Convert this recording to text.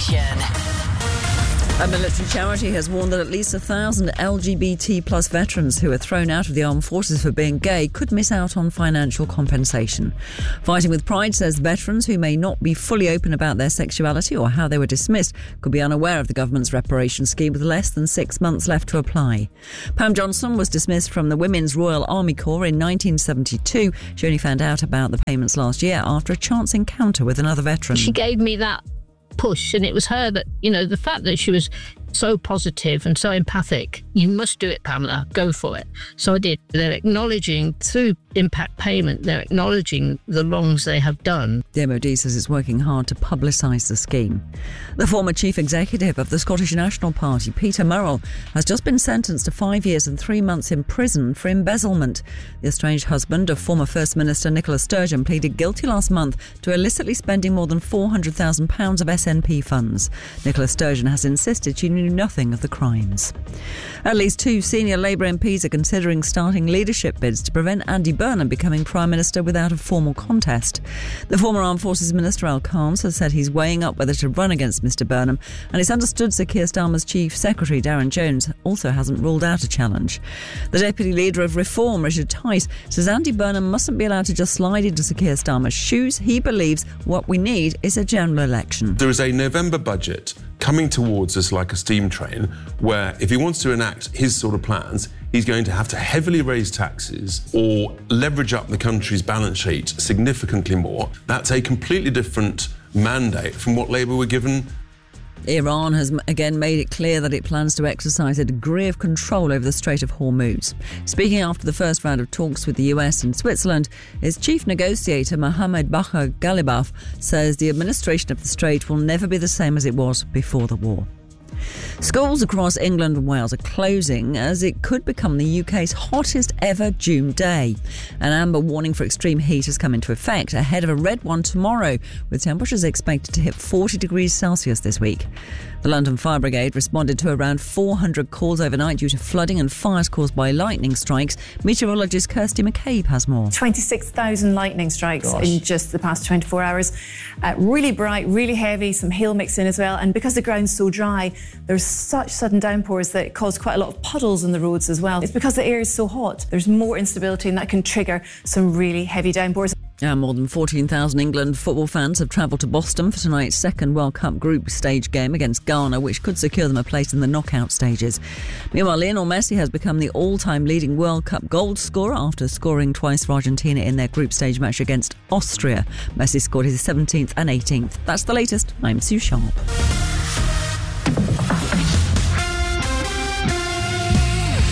Nation. A military charity has warned that at least 1,000 LGBT plus veterans who were thrown out of the armed forces for being gay could miss out on financial compensation. Fighting with Pride says veterans who may not be fully open about their sexuality or how they were dismissed could be unaware of the government's reparation scheme with less than 6 months left to apply. Pam Johnson was dismissed from the Women's Royal Army Corps in 1972. She only found out about the payments last year after a chance encounter with another veteran. She gave me that push, and it was her that, the fact that she was so positive and so empathic. You must do it, Pamela, go for it. So I did. They're acknowledging through impact payment, they're acknowledging the wrongs they have done. The MOD says it's working hard to publicise the scheme. The former chief executive of the Scottish National Party, Peter Murrell, has just been sentenced to 5 years and 3 months in prison for embezzlement. The estranged husband of former First Minister Nicola Sturgeon pleaded guilty last month to illicitly spending more than £400,000 of SNP funds. Nicola Sturgeon has insisted she knew nothing of the crimes. At least 2 senior Labour MPs are considering starting leadership bids to prevent Andy Burnham becoming Prime Minister without a formal contest. The former Armed Forces Minister Al Khans has said he's weighing up whether to run against Mr Burnham, and it's understood Sir Keir Starmer's Chief Secretary Darren Jones also hasn't ruled out a challenge. The Deputy Leader of Reform, Richard Tice, says Andy Burnham mustn't be allowed to just slide into Sir Keir Starmer's shoes. He believes what we need is a general election. There is a November budget coming towards us like a steam train, where if he wants to enact his sort of plans, he's going to have to heavily raise taxes or leverage up the country's balance sheet significantly more. That's a completely different mandate from what Labour were given. Iran has again made it clear that it plans to exercise a degree of control over the Strait of Hormuz. Speaking after the first round of talks with the US and Switzerland, its chief negotiator Mohammed Bakr Ghalibaf says the administration of the strait will never be the same as it was before the war. Schools across England and Wales are closing as it could become the UK's hottest ever June day. An amber warning for extreme heat has come into effect ahead of a red one tomorrow, with temperatures expected to hit 40 degrees Celsius this week. The London Fire Brigade responded to around 400 calls overnight due to flooding and fires caused by lightning strikes. Meteorologist Kirsty McCabe has more. 26,000 lightning strikes in just the past 24 hours. Really bright, really heavy, some hail mixed in as well. And because the ground's so dry, there's such sudden downpours that it caused quite a lot of puddles in the roads as well. It's because the air is so hot. There's more instability, and that can trigger some really heavy downpours. More than 14,000 England football fans have travelled to Boston for tonight's second World Cup group stage game against Ghana, which could secure them a place in the knockout stages. Meanwhile, Lionel Messi has become the all-time leading World Cup goal scorer after scoring twice for Argentina in their group stage match against Austria. Messi scored his 17th and 18th. That's the latest. I'm Sue Sharp.